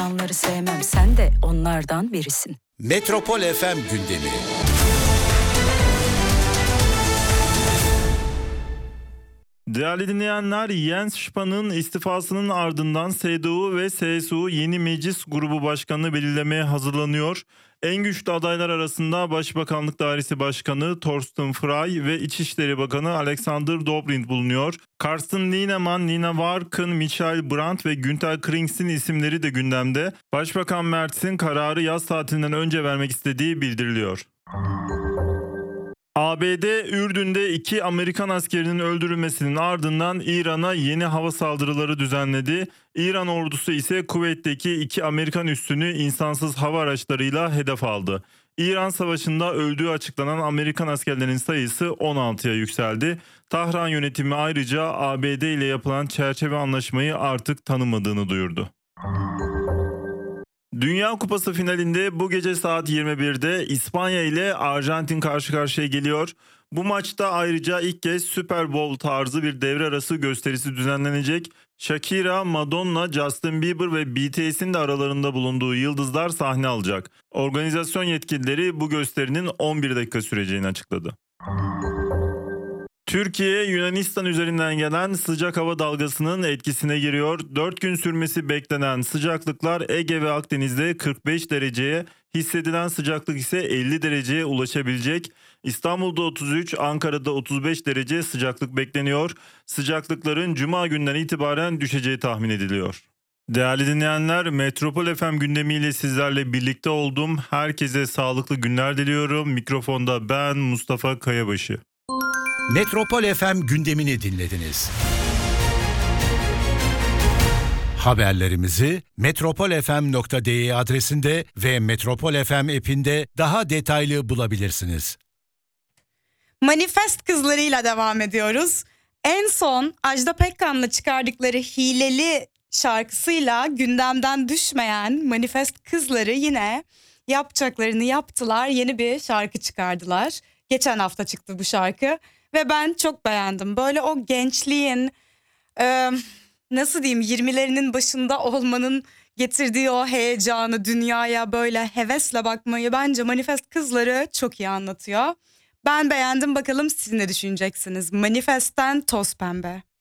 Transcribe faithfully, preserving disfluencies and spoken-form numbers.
insanları sevmem, sen de onlardan birisin. Metropol F M gündemi. Değerli dinleyenler, Jens Spahn'ın istifasının ardından C D U ve C S U yeni meclis grubu başkanını belirlemeye hazırlanıyor. En güçlü adaylar arasında Başbakanlık Dairesi Başkanı Thorsten Frey ve İçişleri Bakanı Alexander Dobrindt bulunuyor. Carsten Linnemann, Nina Warken, Michael Brandt ve Günther Krings'in isimleri de gündemde. Başbakan Merz'in kararı yaz tatilinden önce vermek istediği bildiriliyor. A B D, Ürdün'de iki Amerikan askerinin öldürülmesinin ardından İran'a yeni hava saldırıları düzenledi. İran ordusu ise Kuveyt'teki iki Amerikan üssünü insansız hava araçlarıyla hedef aldı. İran Savaşı'nda öldüğü açıklanan Amerikan askerlerinin sayısı on altıya yükseldi. Tahran yönetimi ayrıca A B D ile yapılan çerçeve anlaşmayı artık tanımadığını duyurdu. Dünya Kupası finalinde bu gece saat yirmi birde İspanya ile Arjantin karşı karşıya geliyor. Bu maçta ayrıca ilk kez Super Bowl tarzı bir devre arası gösterisi düzenlenecek. Shakira, Madonna, Justin Bieber ve B T S'in de aralarında bulunduğu yıldızlar sahne alacak. Organizasyon yetkilileri bu gösterinin on bir dakika süreceğini açıkladı. Türkiye, Yunanistan üzerinden gelen sıcak hava dalgasının etkisine giriyor. dört gün sürmesi beklenen sıcaklıklar Ege ve Akdeniz'de kırk beş dereceye, hissedilen sıcaklık ise elli dereceye ulaşabilecek. İstanbul'da otuz üç, Ankara'da otuz beş derece sıcaklık bekleniyor. Sıcaklıkların Cuma günden itibaren düşeceği tahmin ediliyor. Değerli dinleyenler, Metropol F M gündemiyle sizlerle birlikte oldum. Herkese sağlıklı günler diliyorum. Mikrofonda ben Mustafa Kayabaşı. Metropol F M gündemini dinlediniz. Haberlerimizi metropol f m nokta d e adresinde ve Metropol F M app'inde daha detaylı bulabilirsiniz. Manifest kızlarıyla devam ediyoruz. En son Ajda Pekkan'la çıkardıkları Hileli şarkısıyla gündemden düşmeyen Manifest kızları yine yapacaklarını yaptılar. Yeni bir şarkı çıkardılar. Geçen hafta çıktı bu şarkı. Ve ben çok beğendim. Böyle o gençliğin, e, nasıl diyeyim, yirmilerinin başında olmanın getirdiği o heyecanı, dünyaya böyle hevesle bakmayı bence Manifest kızları çok iyi anlatıyor. Ben beğendim, bakalım siz ne düşüneceksiniz? Manifest'ten Toz Pembe.